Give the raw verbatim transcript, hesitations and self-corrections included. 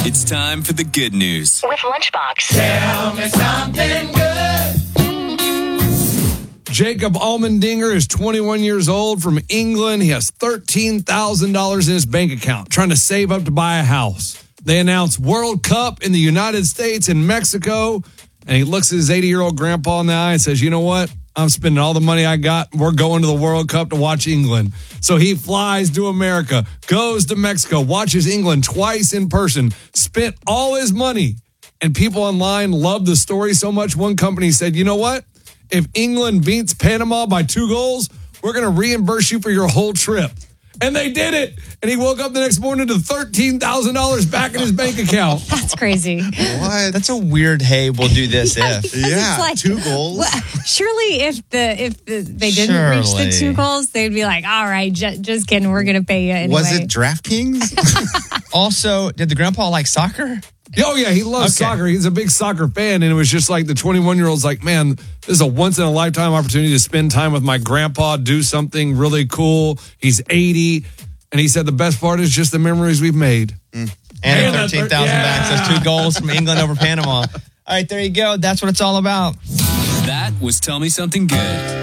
It's time for the good news with Lunchbox. Tell me something good. Jacob Allmendinger is twenty-one years old from England. He has thirteen thousand dollars in his bank account, trying to save up to buy a house. They announced World Cup in the United States and Mexico, and he looks at his eighty-year-old grandpa in the eye and says, you know what? I'm spending all the money I got. We're going to the World Cup to watch England. So he flies to America, goes to Mexico, watches England twice in person, spent all his money. And people online loved the story so much, one company said, you know what? If England beats Panama by two goals, we're going to reimburse you for your whole trip. And they did it. And he woke up the next morning to thirteen thousand dollars back in his bank account. That's crazy. What? That's a weird, hey, we'll do this Yeah, if. because Yeah, it's like, two goals. well, surely if the if the, they didn't reach the Surely. two goals, they'd be like, all right, ju- just kidding, we're going to pay you anyway. Was it DraftKings? Also, did the grandpa like soccer? Oh, yeah, he loves Okay. soccer. He's a big soccer fan. And it was just like the twenty-one-year-old's like, man, this is a once-in-a-lifetime opportunity to spend time with my grandpa, do something really cool. He's eighty. And he said the best part is just the memories we've made. And And thirteen the- thousand yeah. backs. Those two goals from England over Panama. All right, there you go. That's what it's all about. That was Tell Me Something Good.